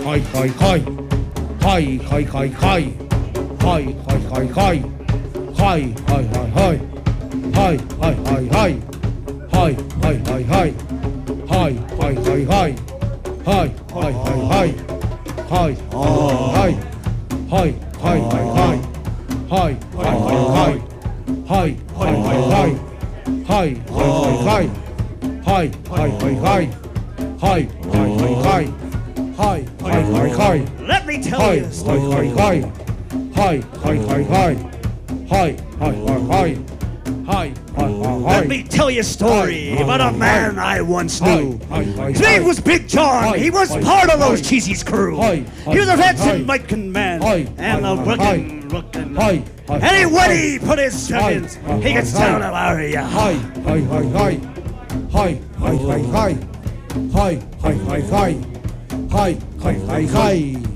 Let me tell you a story. Let me tell you a story about a man I once knew. His name was Big John. He was part of those cheesies crew. He was a handsome biking man and a looking. And when he put his seconds, he gets down to area. Hi.